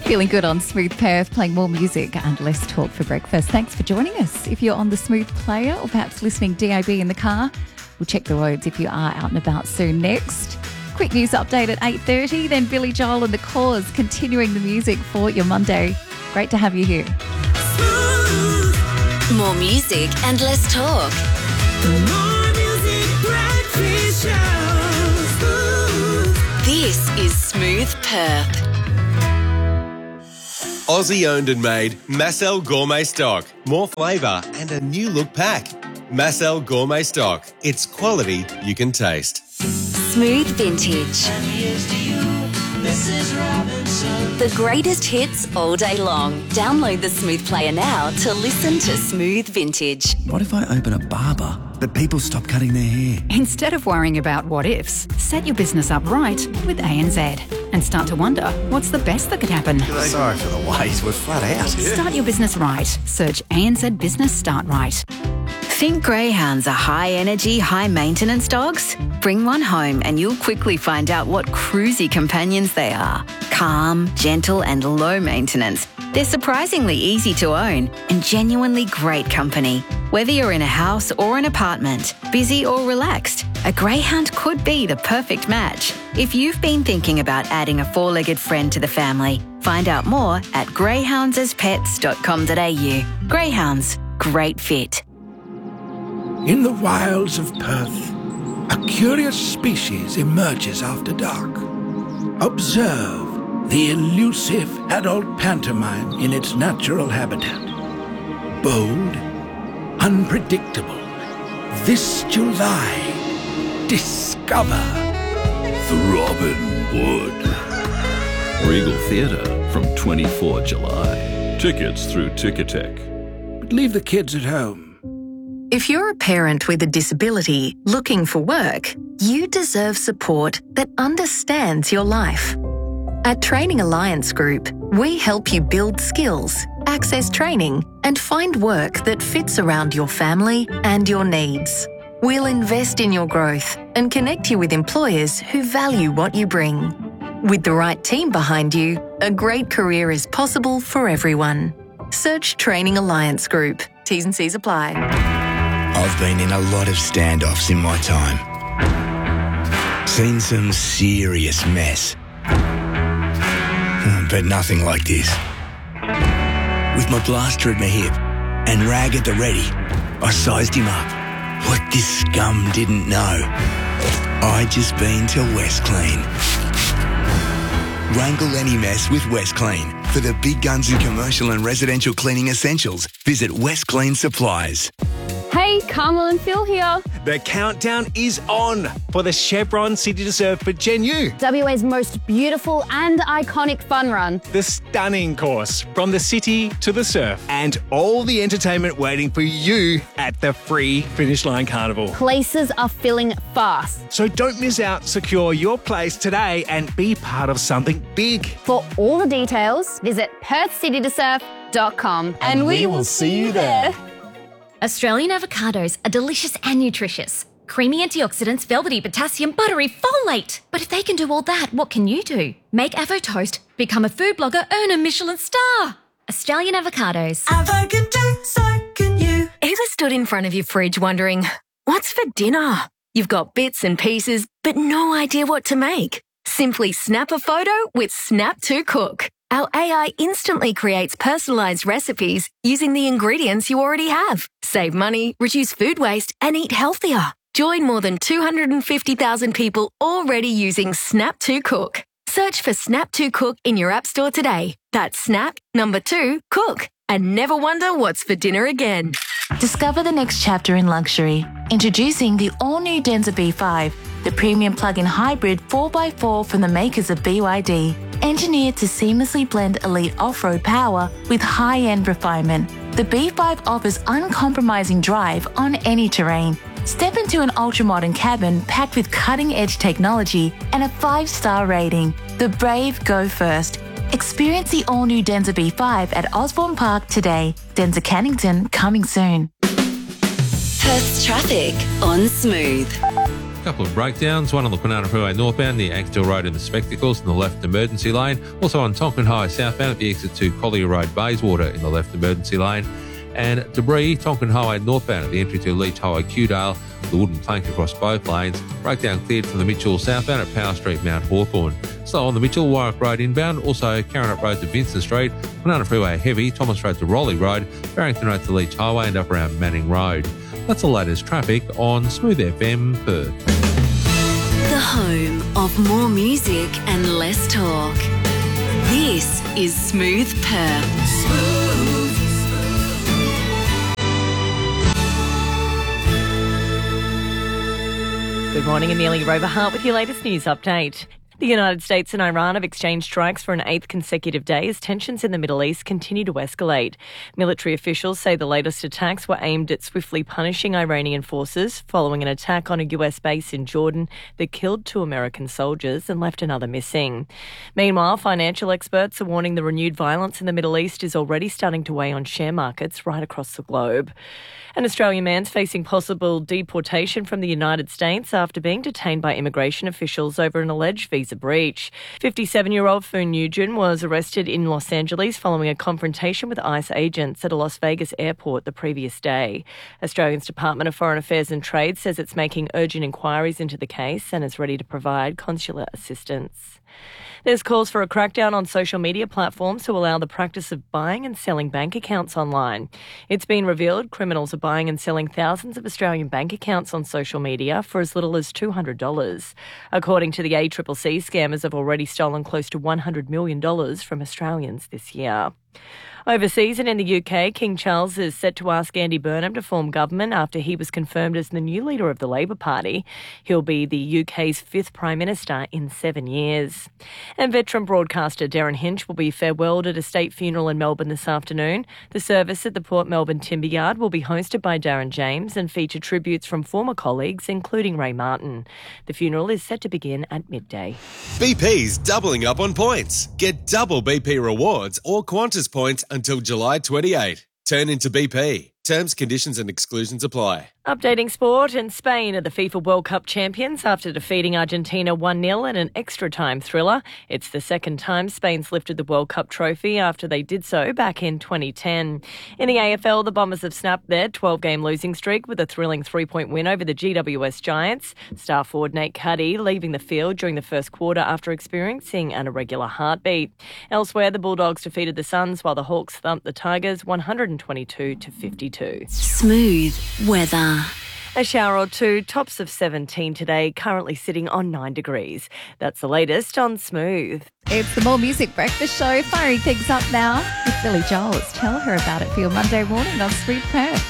Feeling good on Smooth Perth, playing more music and less talk for breakfast. Thanks for joining us. If you're on the Smooth player or perhaps listening DAB in the car, we'll check the roads if you are out and about soon. Next, quick news update at 8:30. Then Billy Joel and The Cause continuing the music for your Monday. Great to have you here. More music and less talk. More music, breakfast show. This is Smooth Perth. Aussie owned and made Massel Gourmet Stock. More flavour and a new look pack. Massel Gourmet Stock. It's quality you can taste. Smooth Vintage. The greatest hits all day long. Download the Smooth player now to listen to Smooth Vintage. What if I open a barber, but people stop cutting their hair? Instead of worrying about what ifs, set your business up right with ANZ and start to wonder what's the best that could happen. Sorry for the wait, we're flat out. Start your business right. Search ANZ Business Start Right. Think greyhounds are high-energy, high-maintenance dogs? Bring one home and you'll quickly find out what cruisy companions they are. Calm, gentle and low maintenance. They're surprisingly easy to own and genuinely great company. Whether you're in a house or an apartment, busy or relaxed, a greyhound could be the perfect match. If you've been thinking about adding a four-legged friend to the family, find out more at greyhoundsaspets.com.au. Greyhounds, great fit. In the wilds of Perth, a curious species emerges after dark. Observe the elusive adult pantomime in its natural habitat. Bold, unpredictable. This July, discover Throbbing Wood. Regal Theatre from 24 July. Tickets through Ticketek. But leave the kids at home. If you're a parent with a disability looking for work, you deserve support that understands your life. At Training Alliance Group, we help you build skills, access training, and find work that fits around your family and your needs. We'll invest in your growth and connect you with employers who value what you bring. With the right team behind you, a great career is possible for everyone. Search Training Alliance Group. T's and C's apply. I've been in a lot of standoffs in my time. Seen some serious mess. But nothing like this. With my blaster at my hip and rag at the ready, I sized him up. What this scum didn't know, I'd just been to West Clean. Wrangle any mess with West Clean. For the big guns in commercial and residential cleaning essentials, visit West Clean Supplies. Hey, Carmel and Phil here. The countdown is on for the Chevron City to Surf for Gen U. WA's most beautiful and iconic fun run. The stunning course from the city to the surf and all the entertainment waiting for you at the free Finish Line Carnival. Places are filling fast. So don't miss out. Secure your place today and be part of something big. For all the details, visit perthcitytosurf.com and we will see you there. Australian avocados are delicious and nutritious. Creamy antioxidants, velvety potassium, buttery folate. But if they can do all that, what can you do? Make Avo Toast, become a food blogger, earn a Michelin star. Australian avocados. Avo can do, so can you. Ever stood in front of your fridge wondering, what's for dinner? You've got bits and pieces, but no idea what to make. Simply snap a photo with Snap to Cook. Our AI instantly creates personalised recipes using the ingredients you already have. Save money, reduce food waste, and eat healthier. Join more than 250,000 people already using Snap to Cook. Search for Snap to Cook in your app store today. That's Snap, 2, Cook. And never wonder what's for dinner again. Discover the next chapter in luxury. Introducing the all-new Denza B5, the premium plug-in hybrid 4x4 from the makers of BYD. Engineered to seamlessly blend elite off-road power with high-end refinement, the B5 offers uncompromising drive on any terrain. Step into an ultra-modern cabin packed with cutting-edge technology and a 5-star rating. The brave go first. Experience the all-new Denza B5 at Osborne Park today. Denza Cannington coming soon. Perth's traffic on Smooth. A couple of breakdowns, one on the Banana Freeway northbound near Axtell Road in the Spectacles in the left emergency lane. Also on Tonkin High southbound at the exit to Collier Road, Bayswater in the left emergency lane. And debris, Tonkin Highway northbound at the entry to Leach Highway, Kewdale, the wooden plank across both lanes. Breakdown cleared from the Mitchell southbound at Power Street, Mount Hawthorn. Slow on the Mitchell, Warwick Road inbound, also Karrinyup Road to Vincent Street, Banana Freeway heavy, Thomas Road to Raleigh Road, Barrington Road to Leach Highway and up around Manning Road. That's the latest traffic on Smooth FM Perth. The home of more music and less talk. This is Smooth Perth. Good morning, Amelia Roverhart with your latest news update. The United States and Iran have exchanged strikes for an 8th consecutive day as tensions in the Middle East continue to escalate. Military officials say the latest attacks were aimed at swiftly punishing Iranian forces following an attack on a US base in Jordan that killed 2 American soldiers and left another missing. Meanwhile, financial experts are warning the renewed violence in the Middle East is already starting to weigh on share markets right across the globe. An Australian man's facing possible deportation from the United States after being detained by immigration officials over an alleged visa breach. 57-year-old Foon Nugent was arrested in Los Angeles following a confrontation with ICE agents at a Las Vegas airport the previous day. Australia's Department of Foreign Affairs and Trade says it's making urgent inquiries into the case and is ready to provide consular assistance. There's calls for a crackdown on social media platforms to allow the practice of buying and selling bank accounts online. It's been revealed criminals are buying and selling thousands of Australian bank accounts on social media for as little as $200. According to the ACCC, scammers have already stolen close to $100 million from Australians this year. Overseas and in the UK, King Charles is set to ask Andy Burnham to form government after he was confirmed as the new leader of the Labor Party. He'll be the UK's 5th Prime Minister in 7 years. And veteran broadcaster Darren Hinch will be farewelled at a state funeral in Melbourne this afternoon. The service at the Port Melbourne Timber Yard will be hosted by Darren James and feature tributes from former colleagues, including Ray Martin. The funeral is set to begin at midday. BP's doubling up on points. Get double BP rewards or Qantas points until July 28. Turn into BP. Terms, conditions and exclusions apply. Updating sport, and Spain are the FIFA World Cup champions after defeating Argentina 1-0 in an extra-time thriller. It's the second time Spain's lifted the World Cup trophy after they did so back in 2010. In the AFL, the Bombers have snapped their 12-game losing streak with a thrilling 3-point win over the GWS Giants. Star forward Nate Cuddy leaving the field during the first quarter after experiencing an irregular heartbeat. Elsewhere, the Bulldogs defeated the Suns while the Hawks thumped the Tigers 122-52. Smooth weather. A shower or two, tops of 17 today, currently sitting on 9 degrees. That's the latest on Smooth. It's the More Music Breakfast Show, firing things up now with Billy Joel. Tell her about it for your Monday morning on Smooth Perth.